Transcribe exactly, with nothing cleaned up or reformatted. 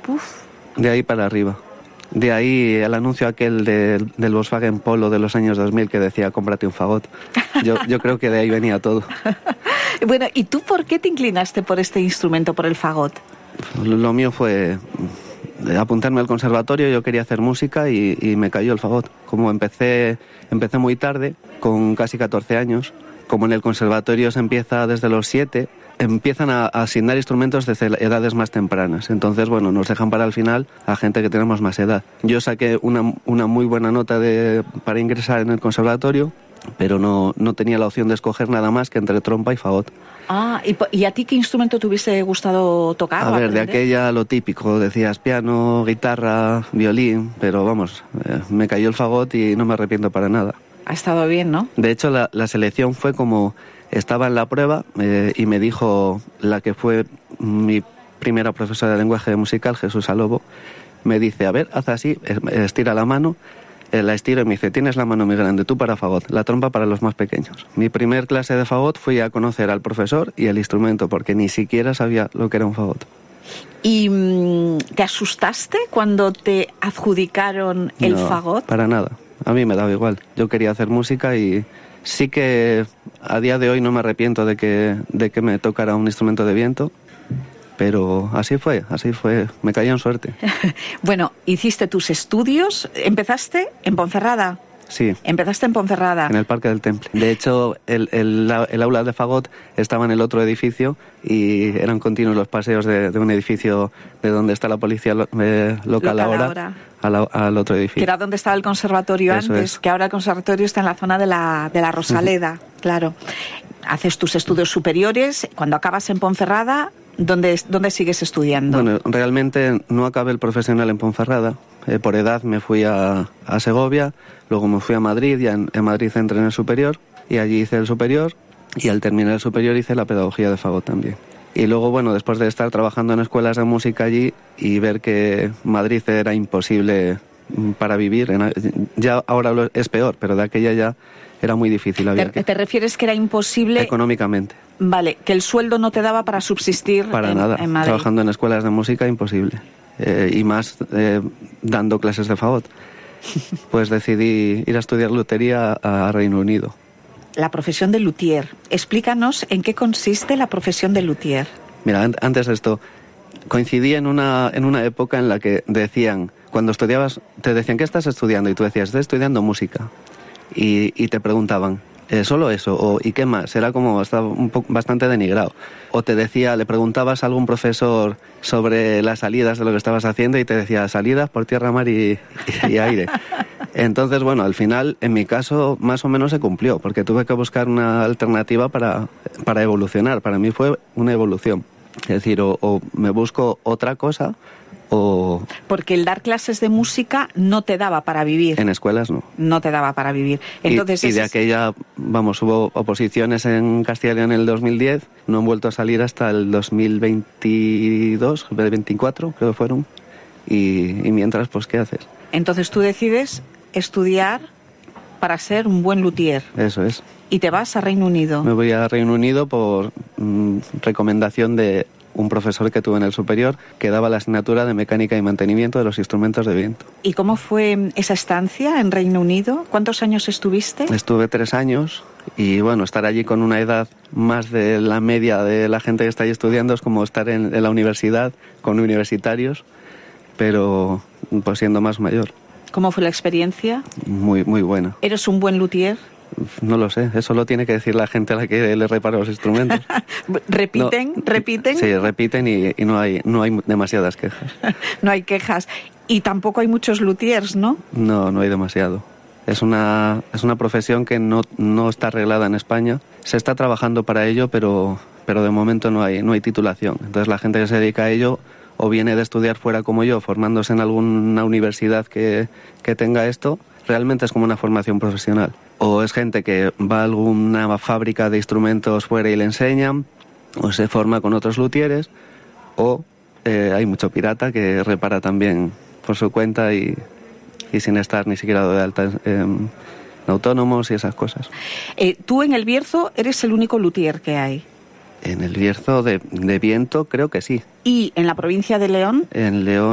Puf. De ahí para arriba. De ahí el anuncio aquel de, del Volkswagen Polo de los años dos mil que decía cómprate un fagot. Yo, yo creo que de ahí venía todo. Bueno, ¿y tú por qué te inclinaste por este instrumento, por el fagot? Lo mío fue apuntarme al conservatorio, yo quería hacer música y, y me cayó el fagot. Como empecé, empecé muy tarde, con casi catorce años, como en el conservatorio se empieza desde los siete, empiezan a, a asignar instrumentos desde edades más tempranas. Entonces, bueno, nos dejan para el final a gente que tenemos más edad. Yo saqué una, una muy buena nota de, para ingresar en el conservatorio, pero no, no tenía la opción de escoger nada más que entre trompa y fagot. Ah, ¿y, ¿y a ti qué instrumento te hubiese gustado tocar? A ver, aprender? de aquella lo típico, decías piano, guitarra, violín, pero vamos, eh, me cayó el fagot y no me arrepiento para nada. Ha estado bien, ¿no? De hecho, la, la selección fue como, estaba en la prueba eh, y me dijo la que fue mi primera profesora de lenguaje musical, Jesús Alobo, me dice, a ver, haz así, estira la mano, la estiro y me dice, tienes la mano muy grande, tú para fagot, la trompa para los más pequeños. Mi primer clase de fagot fui a conocer al profesor y el instrumento, porque ni siquiera sabía lo que era un fagot. ¿Y mmm, te asustaste cuando te adjudicaron el no, fagot? Para nada, a mí me daba igual. Yo quería hacer música y sí que a día de hoy no me arrepiento de que, de que me tocara un instrumento de viento. Pero así fue, así fue, me caía en suerte. Bueno, hiciste tus estudios, ¿empezaste en Ponferrada? Sí. Empezaste en Ponferrada. En el Parque del Temple. De hecho, el, el, el aula de fagot estaba en el otro edificio y eran continuos los paseos de, de un edificio de donde está la policía lo, eh, local, local ahora, ahora. A la, al otro edificio. Que era donde estaba el conservatorio Eso antes, es. Que ahora el conservatorio está en la zona de la, de la Rosaleda, uh-huh. Claro. Haces tus estudios superiores, cuando acabas en Ponferrada, ¿dónde, dónde sigues estudiando? Bueno, realmente no acabé el profesional en Ponferrada. Eh, por edad me fui a, a Segovia, luego me fui a Madrid, ya en, en Madrid entré en el superior y allí hice el superior y al terminar el superior hice la pedagogía de fagot también. Y luego, bueno, después de estar trabajando en escuelas de música allí y ver que Madrid era imposible para vivir, en, ya ahora lo, es peor, pero de aquella ya era muy difícil. Había ¿Te, que, ¿Te refieres que era imposible? Económicamente. Vale, que el sueldo no te daba para subsistir para en, nada. en Madrid. Trabajando en escuelas de música, imposible. Eh, y más eh, dando clases de fagot. Pues decidí ir a estudiar lutería a Reino Unido. La profesión de luthier. Explícanos en qué consiste la profesión de luthier. Mira, an- antes de esto, coincidí en una, en una época en la que decían, cuando estudiabas, te decían, ¿qué estás estudiando? Y tú decías, estoy estudiando música. Y, y te preguntaban, ¿eh, solo eso? O, ¿y qué más? Era como, estaba un poco, bastante denigrado. O te decía, le preguntabas a algún profesor sobre las salidas de lo que estabas haciendo y te decía, salidas por tierra, mar y, y, y aire. Entonces, bueno, al final, en mi caso, más o menos se cumplió, porque tuve que buscar una alternativa para, para evolucionar. Para mí fue una evolución. Es decir, o, o me busco otra cosa o... Porque el dar clases de música no te daba para vivir. En escuelas no. No te daba para vivir. Entonces, y, y de aquella, vamos, hubo oposiciones en Castilla y León en el dos mil diez, no han vuelto a salir hasta el dos mil veintidós, veinticuatro creo que fueron, y, y mientras, pues, ¿qué haces? Entonces tú decides estudiar para ser un buen luthier. Eso es. Y te vas a Reino Unido. Me voy a Reino Unido por mm, recomendación de un profesor que tuve en el superior que daba la asignatura de mecánica y mantenimiento de los instrumentos de viento. ¿Y cómo fue esa estancia en Reino Unido? ¿Cuántos años estuviste? Estuve tres años y bueno, estar allí con una edad más de la media de la gente que está ahí estudiando es como estar en, en la universidad con universitarios, pero pues siendo más mayor. ¿Cómo fue la experiencia? Muy, muy buena. ¿Eres un buen luthier? No lo sé, eso lo tiene que decir la gente a la que le repara los instrumentos. ¿Repiten? No, ¿Repiten? Sí, repiten y, y no hay no hay demasiadas quejas. No hay quejas. Y tampoco hay muchos luthiers, ¿no? No, no hay demasiado. Es una, es una profesión que no, no está arreglada en España. Se está trabajando para ello, pero, pero de momento no hay, no hay titulación. Entonces la gente que se dedica a ello o viene de estudiar fuera como yo, formándose en alguna universidad que, que tenga esto, realmente es como una formación profesional. O es gente que va a alguna fábrica de instrumentos fuera y le enseñan, o se forma con otros luthieres, o eh, hay mucho pirata que repara también por su cuenta y, y sin estar ni siquiera de alta en, en autónomos y esas cosas. Eh, tú en El Bierzo eres el único luthier que hay. En El Bierzo de, de viento creo que sí. ¿Y en la provincia de León? En León